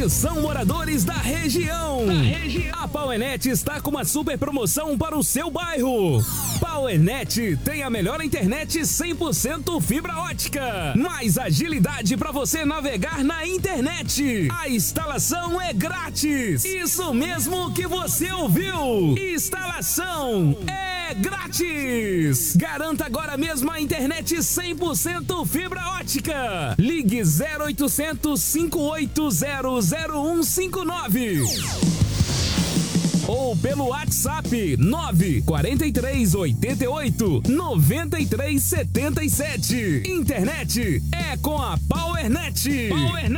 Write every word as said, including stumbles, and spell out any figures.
Atenção, moradores da região. Da região. A Powernet está com uma super promoção para o seu bairro. Powernet tem a melhor internet cem por cento fibra ótica. Mais agilidade para você navegar na internet. A instalação é grátis. Isso mesmo que você ouviu. Instalação é grátis. Garanta agora mesmo a internet cem por cento fibra ótica. Ligue zero oitocentos, cinco oito zero, zero um cinco nove. Ou pelo WhatsApp nove quatro três oito oito, nove três sete sete. Internet é com a Powernet. Powernet.